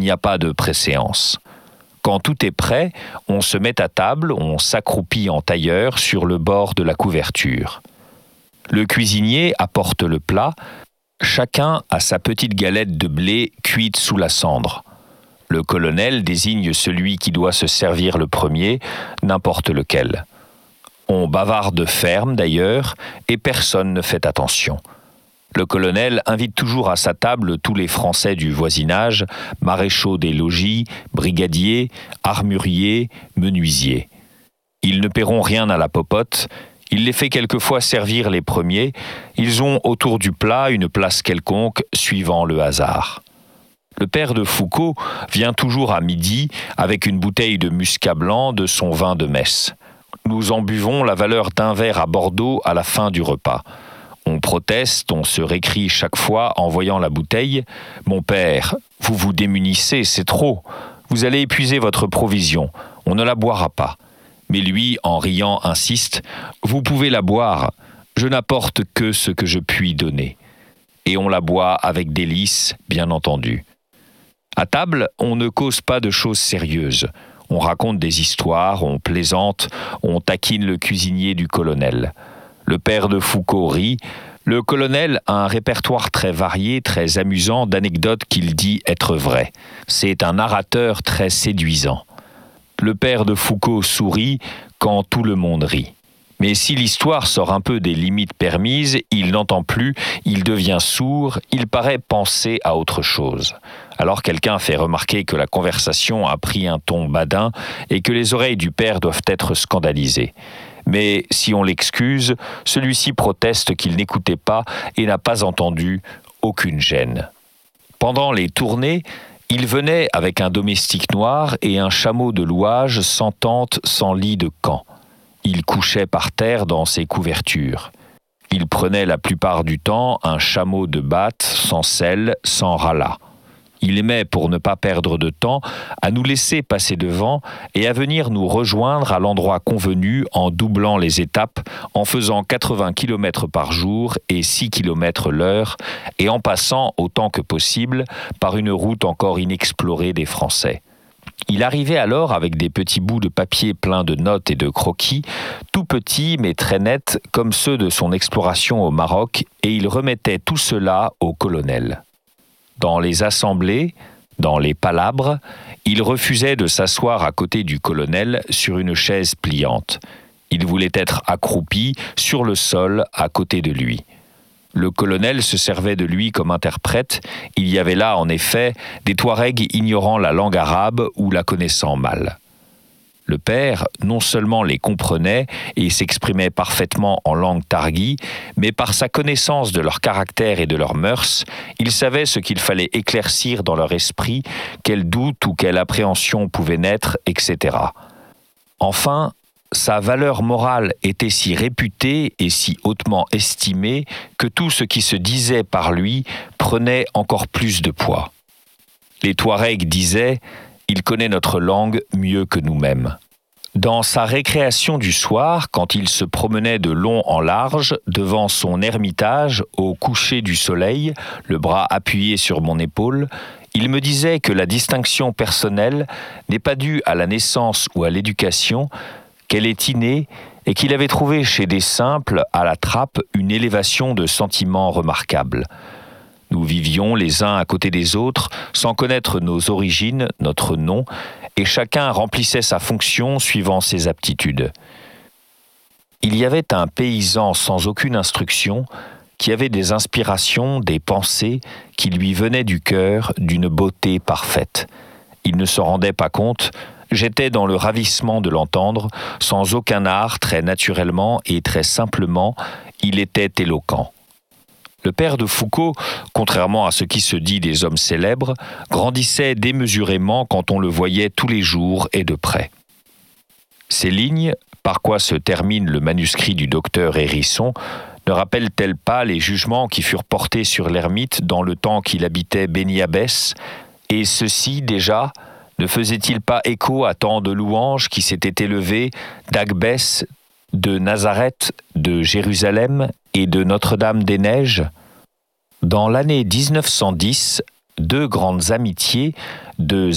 n'y a pas de préséance. Quand tout est prêt, on se met à table, on s'accroupit en tailleur sur le bord de la couverture. Le cuisinier apporte le plat, chacun a sa petite galette de blé cuite sous la cendre. Le colonel désigne celui qui doit se servir le premier, n'importe lequel. On bavarde ferme d'ailleurs, et personne ne fait attention. Le colonel invite toujours à sa table tous les Français du voisinage, maréchaux des logis, brigadiers, armuriers, menuisiers. Ils ne paieront rien à la popote, il les fait quelquefois servir les premiers, ils ont autour du plat une place quelconque, suivant le hasard. Le père de Foucault vient toujours à midi avec une bouteille de muscat blanc de son vin de messe. Nous en buvons la valeur d'un verre à Bordeaux à la fin du repas. On proteste, on se récrie chaque fois en voyant la bouteille. « Mon père, vous vous démunissez, c'est trop. Vous allez épuiser votre provision. On ne la boira pas. » Mais lui, en riant, insiste. « Vous pouvez la boire. Je n'apporte que ce que je puis donner. » Et on la boit avec délice, bien entendu. À table, on ne cause pas de choses sérieuses. On raconte des histoires, on plaisante, on taquine le cuisinier du colonel. Le père de Foucault rit. Le colonel a un répertoire très varié, très amusant d'anecdotes qu'il dit être vraies. C'est un narrateur très séduisant. Le père de Foucault sourit quand tout le monde rit. Mais si l'histoire sort un peu des limites permises, il n'entend plus, il devient sourd, il paraît penser à autre chose. Alors quelqu'un fait remarquer que la conversation a pris un ton badin et que les oreilles du père doivent être scandalisées. Mais si on l'excuse, celui-ci proteste qu'il n'écoutait pas et n'a pas entendu aucune gêne. Pendant les tournées, il venait avec un domestique noir et un chameau de louage sans tente, sans lit de camp. Il couchait par terre dans ses couvertures. Il prenait la plupart du temps un chameau de batte, sans selle, sans râla. Il aimait, pour ne pas perdre de temps, à nous laisser passer devant et à venir nous rejoindre à l'endroit convenu en doublant les étapes, en faisant 80 km par jour et 6 km l'heure, et en passant autant que possible par une route encore inexplorée des Français. Il arrivait alors avec des petits bouts de papier pleins de notes et de croquis, tout petits mais très nets comme ceux de son exploration au Maroc, et il remettait tout cela au colonel. Dans les assemblées, dans les palabres, il refusait de s'asseoir à côté du colonel sur une chaise pliante. Il voulait être accroupi sur le sol à côté de lui. Le colonel se servait de lui comme interprète. Il y avait là, en effet, des Touaregs ignorant la langue arabe ou la connaissant mal. Le père non seulement les comprenait et s'exprimait parfaitement en langue targhi, mais par sa connaissance de leur caractère et de leurs mœurs, il savait ce qu'il fallait éclaircir dans leur esprit, quel doute ou quelle appréhension pouvait naître, etc. Enfin, sa valeur morale était si réputée et si hautement estimée que tout ce qui se disait par lui prenait encore plus de poids. Les Touaregs disaient « Il connaît notre langue mieux que nous-mêmes ». Dans sa récréation du soir, quand il se promenait de long en large devant son ermitage au coucher du soleil, le bras appuyé sur mon épaule, il me disait que la distinction personnelle n'est pas due à la naissance ou à l'éducation, qu'elle est innée et qu'il avait trouvé chez des simples, à la trappe, une élévation de sentiments remarquables. Nous vivions les uns à côté des autres, sans connaître nos origines, notre nom, et chacun remplissait sa fonction suivant ses aptitudes. Il y avait un paysan sans aucune instruction, qui avait des inspirations, des pensées, qui lui venaient du cœur d'une beauté parfaite. Il ne s'en rendait pas compte. J'étais dans le ravissement de l'entendre, sans aucun art, très naturellement et très simplement, il était éloquent. Le père de Foucault, contrairement à ce qui se dit des hommes célèbres, grandissait démesurément quand on le voyait tous les jours et de près. Ces lignes, par quoi se termine le manuscrit du docteur Hérisson, ne rappellent-elles pas les jugements qui furent portés sur l'ermite dans le temps qu'il habitait Béni-Abbès, et ceci déjà ne faisait-il pas écho à tant de louanges qui s'étaient élevées d'Agbès, de Nazareth, de Jérusalem et de Notre-Dame-des-Neiges ? Dans l'année 1910, deux grandes amitiés, deux